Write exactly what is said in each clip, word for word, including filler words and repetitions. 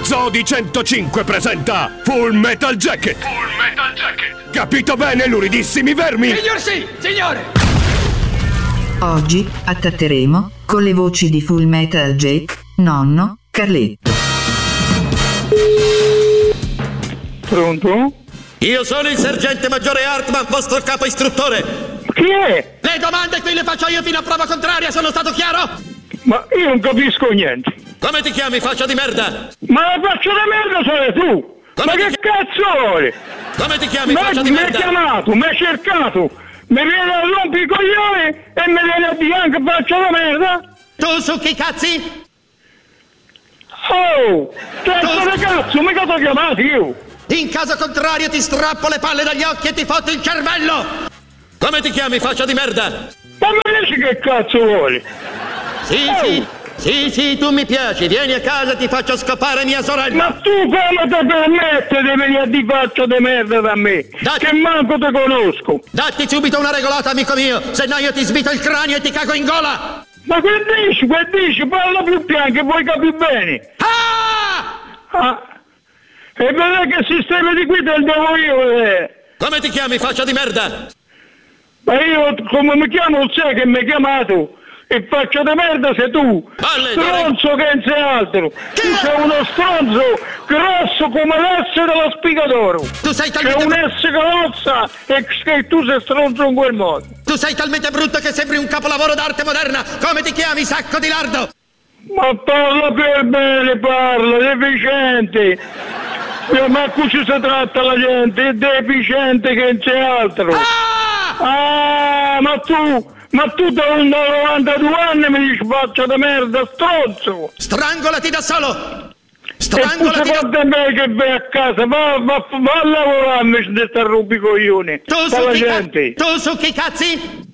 Zoo di centocinque presenta Full Metal Jacket. Full Metal Jacket. Capito bene, luridissimi vermi? Signor sì, signore! Oggi attatteremo con le voci di Full Metal Jacket, nonno, Carletto. Pronto? Io sono il sergente maggiore Hartman, vostro capo istruttore. Chi è? Le domande qui le faccio io fino a prova contraria, sono stato chiaro? Ma io non capisco niente. Come ti chiami, faccia di merda? Ma la faccia di merda sei tu! Come Ma ti che chi- cazzo vuole? Come ti chiami, Ma faccia di mi hai merda? chiamato, mi hai cercato, mi viene a rompere i coglioni e mi viene a dire anche faccia di merda? Tu su chi cazzi? Oh! Testa di cazzo, mica ti ho chiamato io! In caso contrario ti strappo le palle dagli occhi e ti fotto il cervello! Come ti chiami, faccia di merda? Ma mi dici che cazzo vuole? Sì, Oh. sì, sì, sì, tu mi piaci, vieni a casa e ti faccio scappare mia sorella! Ma tu come ti permetti di venire a di faccia di merda da me? Dai. Che manco ti conosco! Datti subito una regolata, amico mio, se no io ti svito il cranio e ti cago in gola! Ma che dici, che dici? Parla più piano che vuoi capire bene! Ah! Ah! E vedrai che il sistema di guida il devo io, eh! Come ti chiami, faccia di merda? Ma io, come mi chiamo, sai che mi hai chiamato? E faccia di merda sei tu! Palle, Stronzo che non sei altro! Chi Tu è? sei uno stronzo grosso come l'S della spiga d'oro! Tu sei C'è talmente... un S calozza e che tu sei stronzo in quel modo! Tu sei talmente brutto che sembri un capolavoro d'arte moderna! Come ti chiami, sacco di lardo? Ma parla per bene, parla, deficiente! Eh, Ma qui ci si tratta la gente, è deficiente che non c'è altro! Ah! Ah, ma tu, ma tu da un novantadue anni mi dici faccia di merda, stronzo! Strangolati da solo! E tu Strangolati da... guarda me che vai a casa, va, va, va a lavorare invece di stare rubi coglioni, Tu su dalla chi ca- gente! Tu su chi cazzi?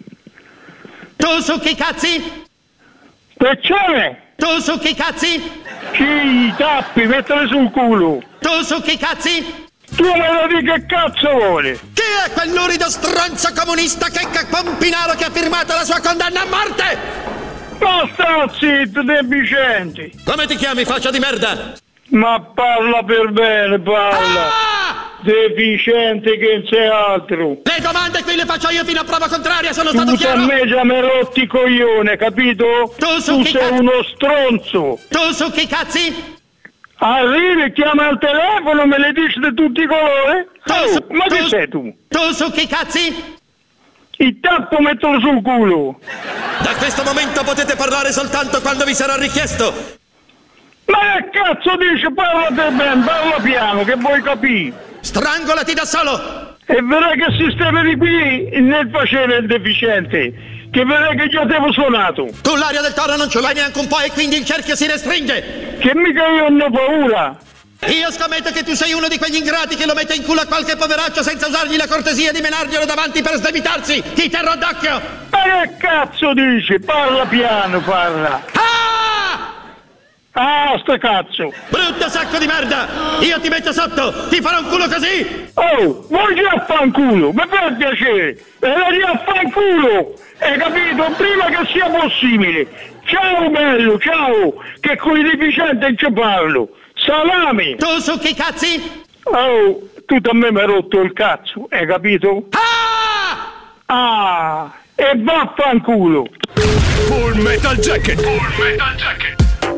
Tu su chi cazzi? E c'è? Tu su chi cazzi? Chi tappi, mettili sul culo! Tu su chi cazzi? Tu me lo dici che cazzo vuole? Chi è quel lurido stronzo comunista che che Pompinaro che ha firmato la sua condanna a morte? Ma sta zitto, deficienti! Come ti chiami, faccia di merda? Ma parla per bene, parla! Ah! Deficiente che non sei altro! Le domande qui le faccio io fino a prova contraria, sono stato Tu a chiaro? me già mi rotti i coglione, capito? Tu su chi sei cazzo- uno stronzo! Tu su chi cazzi? Arrivi, chiama al telefono, me le dici di tutti i colori? Tu Oh, su- ma tu- che sei tu? Tu su chi cazzi? Il tappo mettilo sul culo! Da questo momento potete parlare soltanto quando vi sarà richiesto. Ma che cazzo dici? Parla per bene, parla piano, che vuoi capire? Strangolati da solo! E vedrai che il sistema di qui nel facere il deficiente, che vedrai che già ti avevo suonato, Tu l'aria del toro non ce l'hai neanche un po' e quindi il cerchio si restringe! che mica io non ho paura. Io scommetto che tu sei uno di quegli ingrati che lo mette in culo a qualche poveraccio senza usargli la cortesia di menarglielo davanti per sdebitarsi! Ti terrò d'occhio! Ma che cazzo dici? Parla piano, parla. Ah! Ah, sto cazzo. Brutto sacco di merda! Io ti metto sotto! Ti farò un culo così! Oh, vuoi già a fanculo? Mi fa piacere. E vai a fanculo. Hai capito? Prima che sia possibile. Ciao bello, ciao. Che con i deficienti non ci parlo. Salami. Tu su chi cazzi? Oh, tu da me mi hai rotto il cazzo. Hai capito? Ah! Ah, e vaffanculo. Full Metal Jacket. Full Metal Jacket.